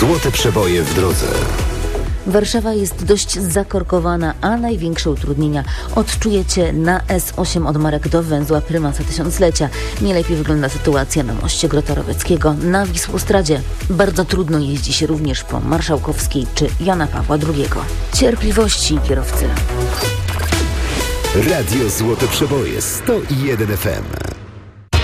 Złote przeboje w drodze. Warszawa jest dość zakorkowana, a największe utrudnienia odczujecie na S8 od Marek do węzła Prymasa Tysiąclecia. Nie lepiej wygląda sytuacja na moście Grota-Roweckiego na Wisłostradzie. Bardzo trudno jeździ się również po Marszałkowskiej czy Jana Pawła II. Cierpliwości, kierowcy. Radio Złote Przeboje 101 FM.